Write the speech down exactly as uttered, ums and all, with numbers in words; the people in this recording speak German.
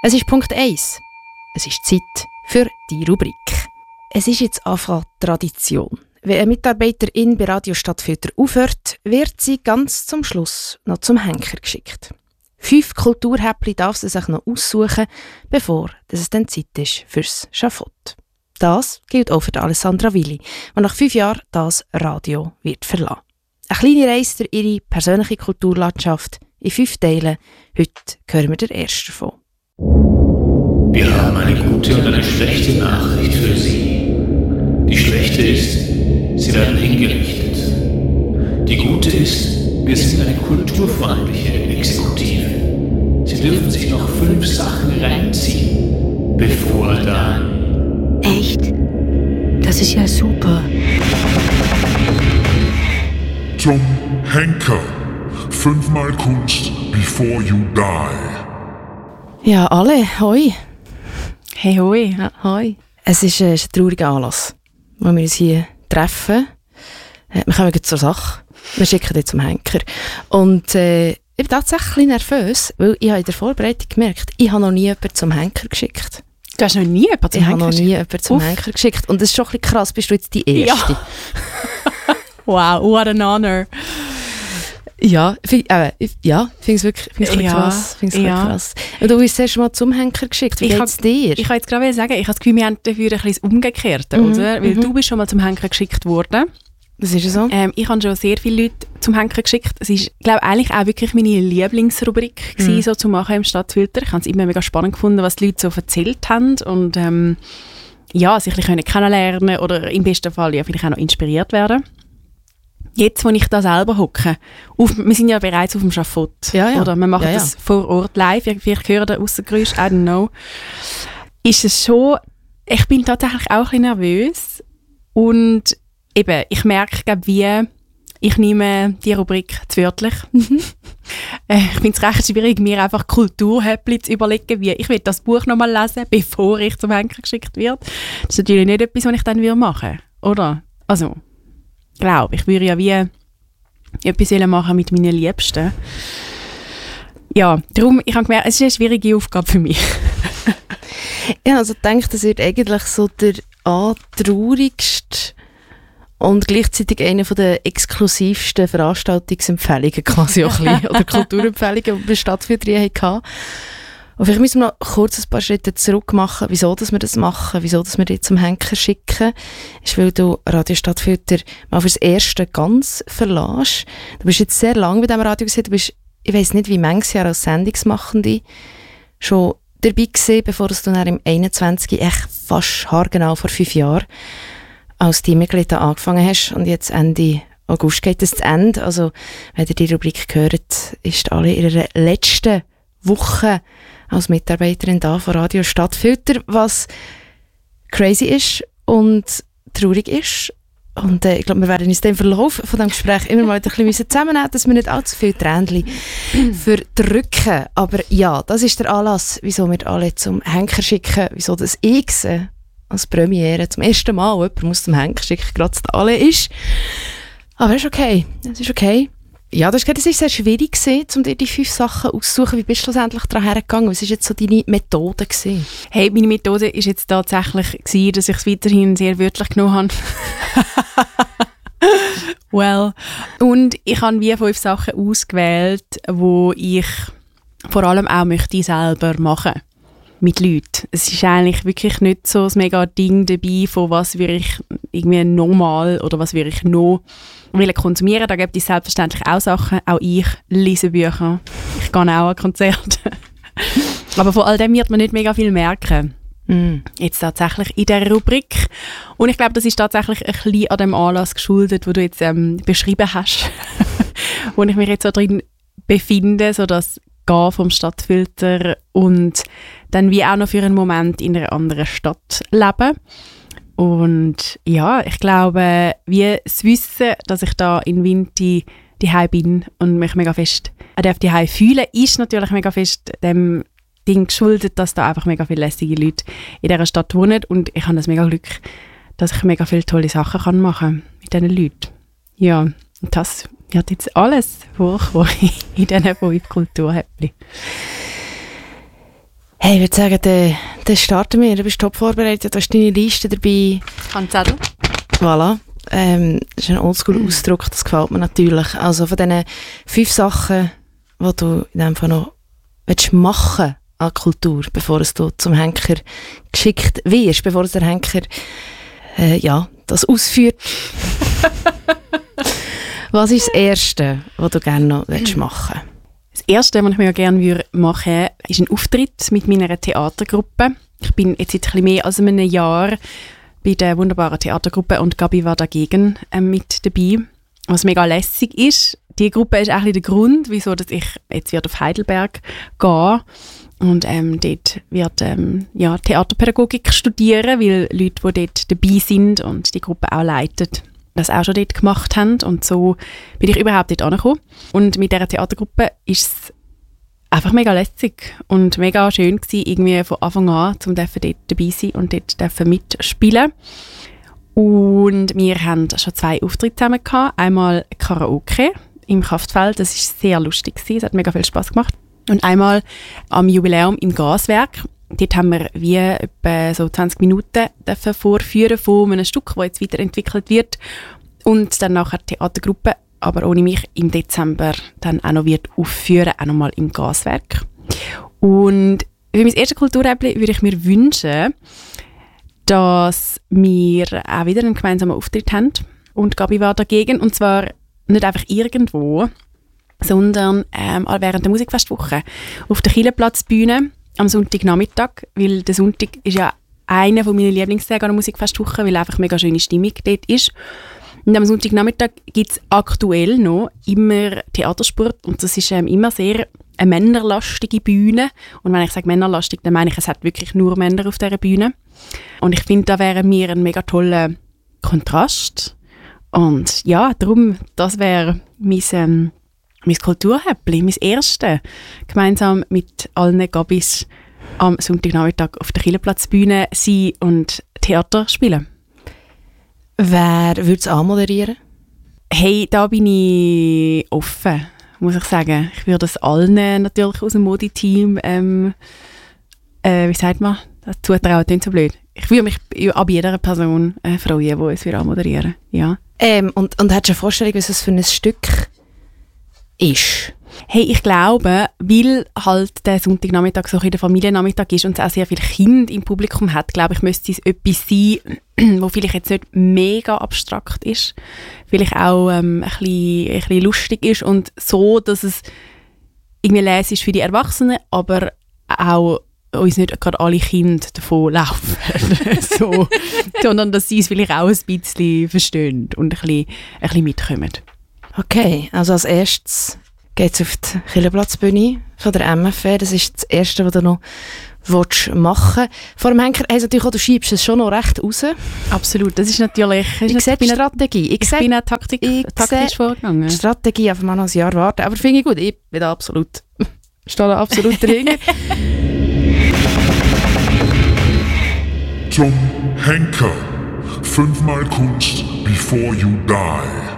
Es ist Punkt eins. Es ist Zeit für die Rubrik. Es ist jetzt einfach Tradition. Wenn eine Mitarbeiterin bei Radio Stadtfilter aufhört, wird sie ganz zum Schluss noch zum Henker geschickt. Fünf Kulturhäppchen darf sie sich noch aussuchen, bevor es dann Zeit ist fürs Schafott. Das gilt auch für Alessandra Willi, die nach fünf Jahren das Radio wird verlassen. Eine kleine Reise durch ihre persönliche Kulturlandschaft in fünf Teilen. Heute hören wir den ersten davon. Wir haben eine gute und eine schlechte Nachricht für Sie. Die schlechte ist, Sie werden hingerichtet. Die gute ist, wir sind eine kulturfreundliche Exekutive. Sie dürfen sich noch fünf Sachen reinziehen, bevor dann... Echt? Das ist ja super. Zum Henker. Fünfmal Kunst before you die. Ja, alle, hoi. Hey, hoi. Ja, hoi. Es ist, äh, ist ein trauriger Anlass, wo wir uns hier treffen. Äh, wir kommen zur Sache. Wir schicken dich zum Henker. Und äh, ich bin tatsächlich nervös, weil ich habe in der Vorbereitung gemerkt, ich habe noch nie jemanden zum Henker geschickt. Du hast noch nie jemanden zum ich Henker geschickt? Ich habe noch nie jemanden zum Uff. Henker geschickt. Und das ist schon ein bisschen krass, bist du jetzt die Erste. Ja. Wow, what an honor. Ja, find, äh, ja, finde es wirklich, find's wirklich Ja, krass. Find's wirklich ja. krass. Und du bist erst mal zum Henker geschickt. Wie Ich geht's hab- dir? Ich kann jetzt gerade sagen, ich habe das Gefühl, wir haben dafür ein bisschen das Umgekehrte, Mhm, oder? Weil mhm. du bist schon mal zum Henker geschickt worden. Das ist ja so. Ähm, ich habe schon sehr viele Leute zum Henker geschickt. Es ist, glaube eigentlich auch wirklich meine Lieblingsrubrik gewesen, Mhm. so zu machen im Stadtfilter. Ich habe es immer mega spannend gefunden, was die Leute so erzählt haben und ähm, ja, sich ein bisschen kennenlernen oder im besten Fall ja vielleicht auch noch inspiriert werden. Jetzt, wo ich da selber hocke, auf, wir sind ja bereits auf dem Schafott, Ja, ja. oder? Wir machen Ja, ja. das vor Ort live, vielleicht hören da Aussengeräusche, I don't know. Ist es schon, ich bin tatsächlich auch ein bisschen nervös und eben, ich merke, glaub, wie ich nehme die Rubrik zu wörtlich. äh, ich finde es recht schwierig, mir einfach Kulturhäppchen zu überlegen, wie ich will das Buch nochmal lesen, bevor ich zum Henker geschickt werde. Das ist natürlich nicht etwas, was ich dann machen würde, oder? Also, ich glaube, ich würde ja wie etwas machen mit meinen Liebsten. Ja, darum, ich habe gemerkt, es ist eine schwierige Aufgabe für mich. Ich habe also gedacht, das wird eigentlich so der antraurigste und gleichzeitig eine der exklusivsten Veranstaltungsempfehlungen quasi auch ein bisschen, oder Kulturempfehlungen, die wir bei Stadtfilter hatten. Und vielleicht müssen wir noch kurz ein paar Schritte zurück machen, wieso dass wir das machen, wieso dass wir dich zum Henker schicken. Ist, weil du Radio Stadtfilter mal fürs Erste ganz verlässt. Du bist jetzt sehr lange bei diesem Radio gewesen, du bist, ich weiss nicht, wie manches Jahr als Sendungsmachende schon dabei gewesen, bevor du dann im einundzwanzig, echt fast haargenau vor fünf Jahren, als Teammitglied angefangen hast und jetzt Ende August geht es zu Ende. Also, wenn ihr die Rubrik hört, ist alle in ihrer letzten Woche als Mitarbeiterin da von Radio Stadtfilter, was crazy ist und traurig ist. Und äh, ich glaube, wir werden uns den Verlauf von diesem Gespräch immer mal ein bisschen zusammennehmen müssen, dass wir nicht allzu viel Tränchen verdrücken. Aber ja, das ist der Anlass, wieso wir alle zum Henker schicken, wieso das ich äh, als Premiere zum ersten Mal jemand muss zum Henker schicken, gerade alle ist. Aber es ist okay, es ist okay. Ja, du hast gesagt, es war sehr schwierig gewesen, um dir die fünf Sachen auszusuchen. Wie bist du schlussendlich daran hergegangen? Was war jetzt so deine Methode gewesen? Hey, meine Methode war jetzt tatsächlich gewesen, dass ich es weiterhin sehr wörtlich genommen habe. Well. Und ich habe wie fünf Sachen ausgewählt, wo ich vor allem auch möchte selber machen mit Leuten. Es ist eigentlich wirklich nicht so ein mega Ding dabei, von was würde ich irgendwie normal oder was würde ich noch will konsumieren. Da gibt es selbstverständlich auch Sachen. Auch ich lese Bücher. Ich gehe auch an Konzerte. Aber von all dem wird man nicht mega viel merken. Mm. Jetzt tatsächlich in der Rubrik. Und ich glaube, das ist tatsächlich ein bisschen an dem Anlass geschuldet, wo du jetzt ähm, beschrieben hast, wo ich mich jetzt so drin befinde, so das Gehen vom Stadtfilter und dann wie auch noch für einen Moment in einer anderen Stadt leben. Und ja, ich glaube, wie das Wissen, dass ich da in Winti daheim bin und mich mega fest daheim fühlen, ist natürlich mega fest dem Ding geschuldet, dass da einfach mega viele lässige Leute in dieser Stadt wohnen. Und ich habe das mega Glück, dass ich mega viele tolle Sachen kann machen mit diesen Leuten. Ja, und das wird jetzt alles vorkommen in diesen fünf Kulturhäppchen. Hey, ich würde sagen, dann, dann starten wir. Du bist top vorbereitet, du hast deine Liste dabei. Handzettel. Voilà. Ähm, das ist ein Oldschool-Ausdruck, das gefällt mir natürlich. Also von diesen fünf Sachen, die du in dem Fall noch willst machen an Kultur, bevor es du zum Henker geschickt wirst, bevor es der Henker äh, ja, das ausführt. Was ist das Erste, was du gerne noch willst machen? Das Erste, was ich mir gerne würde machen würde, ist ein Auftritt mit meiner Theatergruppe. Ich bin jetzt seit ein bisschen mehr als einem Jahr bei der wunderbaren Theatergruppe und Gabi war dagegen äh, mit dabei, was mega lässig ist. Die Gruppe ist eigentlich der Grund, wieso dass ich jetzt wieder auf Heidelberg gehe und ähm, dort wird ähm, ja, Theaterpädagogik studieren, weil Leute, die dort dabei sind und die Gruppe auch leiten, das auch schon dort gemacht haben und so bin ich überhaupt dort angekommen. Und mit dieser Theatergruppe ist es einfach mega lässig und mega schön gewesen, irgendwie von Anfang an, um dort dabei sein und dort mitspielen. Und wir haben schon zwei Auftritte zusammen gehabt. Einmal Karaoke im Kraftfeld, das war sehr lustig gewesen, es hat mega viel Spass gemacht. Und einmal am Jubiläum im Gaswerk. Dort haben wir wie etwa so zwanzig Minuten dürfen vorführen von einem Stück, das jetzt weiterentwickelt wird. Und dann nachher die Theatergruppe, aber ohne mich, im Dezember dann auch noch wird aufführen, auch noch mal im Gaswerk. Und für mein erstes Kulturäppli würde ich mir wünschen, dass wir auch wieder einen gemeinsamen Auftritt haben. Und Gabi war dagegen. Und zwar nicht einfach irgendwo, sondern ähm, während der Musikfestwoche auf der Kielenplatzbühne am Sonntagnachmittag, weil der Sonntag ist ja einer meiner Lieblingstage an der Musikfestwoche, weil einfach mega schöne Stimmung dort ist. Und am Sonntagnachmittag gibt es aktuell noch immer Theatersport und das ist ähm, immer sehr eine männerlastige Bühne. Und wenn ich sage männerlastig, dann meine ich, es hat wirklich nur Männer auf dieser Bühne. Und ich finde, da wäre mir ein mega toller Kontrast. Und ja, darum, das wäre mein, ähm, mein Kulturhäppli, mein erstes, gemeinsam mit allen Gabis am Sonntagnachmittag auf der Kielenplatzbühne sein und Theater spielen. Wer würde es anmoderieren? Hey, da bin ich offen, muss ich sagen. Ich würde es allen natürlich aus dem Modi-Team, ähm, äh, wie sagt man, das zutrauen, klingt so blöd. Ich würde mich ab jeder Person äh, freuen, die es anmoderieren würde. Ja. Ähm, und, und hast du eine Vorstellung, was es für ein Stück ist? Hey, ich glaube, weil halt der Sonntagnachmittag so ein der Familiennachmittag ist und es auch sehr viele Kinder im Publikum hat, glaube ich, müsste es etwas sein, wo vielleicht jetzt nicht mega abstrakt ist, vielleicht auch ähm, ein, bisschen, ein bisschen lustig ist und so, dass es irgendwie leise ist für die Erwachsenen, aber auch uns nicht gerade alle Kinder davon laufen, so, sondern dass sie es vielleicht auch ein bisschen verstehen und ein bisschen, ein bisschen mitkommen. Okay, also als erstes geht es auf die Kielenplatzbühne von der M F E. Das ist das Erste, was du noch machen willst. Vor dem Henker heisst natürlich auch, du schiebst es schon noch recht raus. Absolut, das ist natürlich... Ich, ich sehe die Strategie. Ich, ich seh, bin auch Taktik, ich taktisch vorgegangen. Strategie, einfach mal noch ein Jahr warten. Aber finde ich gut, ich bin da absolut... stehe da absolut drin. Zum Henker. Fünfmal Kunst before you die.